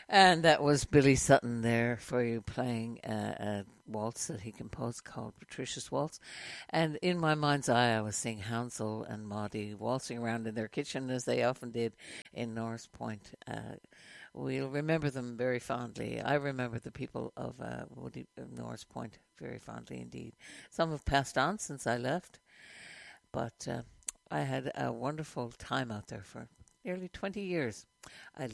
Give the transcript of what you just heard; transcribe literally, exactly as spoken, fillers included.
And that was Billy Sutton there for you playing a, a waltz that he composed called Patricia's Waltz. And in my mind's eye, I was seeing Hansel and Maudie waltzing around in their kitchen as they often did in Norris Point. Uh, we'll remember them very fondly. I remember the people of uh, Woody, uh, Norris Point very fondly indeed. Some have passed on since I left, but uh, I had a wonderful time out there for nearly twenty years. I